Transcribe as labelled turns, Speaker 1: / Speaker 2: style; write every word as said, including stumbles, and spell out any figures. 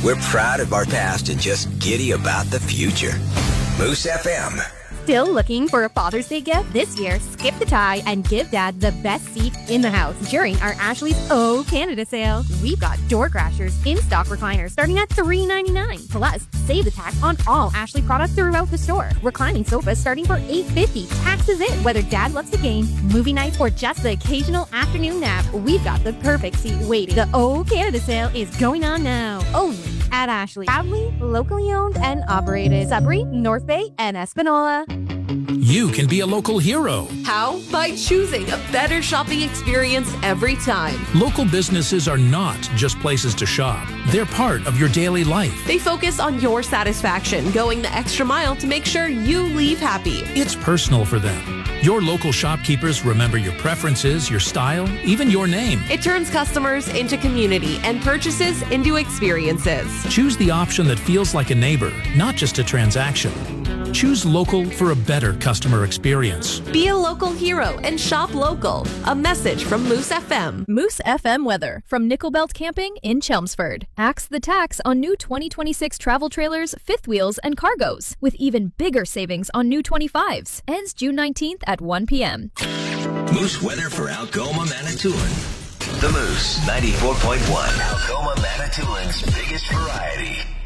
Speaker 1: We're proud of our past and just giddy about the future. Moose F M.
Speaker 2: Still looking for a Father's Day gift? This year, skip the tie and give Dad the best seat in the house during our Ashley's Oh Canada sale. We've got door crashers, in-stock recliners starting at three ninety-nine. Plus, save the tax on all Ashley products throughout the store. Reclining sofas starting for eight fifty. Tax is it. Whether Dad loves the game, movie nights, or just the occasional afternoon nap, we've got the perfect seat waiting. The Oh Canada sale is going on now. Only at Ashley. Proudly, locally owned and operated. Sudbury, North Bay, and Espanola.
Speaker 3: You can be a local hero.
Speaker 4: How? By choosing a better shopping experience every time.
Speaker 3: Local businesses are not just places to shop. They're part of your daily life.
Speaker 4: They focus on your satisfaction, going the extra mile to make sure you leave happy.
Speaker 3: It's personal for them. Your local shopkeepers remember your preferences, your style, even your name.
Speaker 4: It turns customers into community and purchases into experiences.
Speaker 3: Choose the option that feels like a neighbor, not just a transaction. Choose local for a better customer experience.
Speaker 4: Be a local hero and shop local. A message from Moose F M.
Speaker 5: Moose F M weather from Nickelbelt Camping in Chelmsford. Axe the tax on new twenty twenty-six travel trailers, fifth wheels, and cargos, with even bigger savings on new twenty-fives. Ends June nineteenth at one p.m.
Speaker 1: Moose weather for Algoma, Manitoulin. The Moose ninety-four point one. Algoma, Manitoulins biggest variety.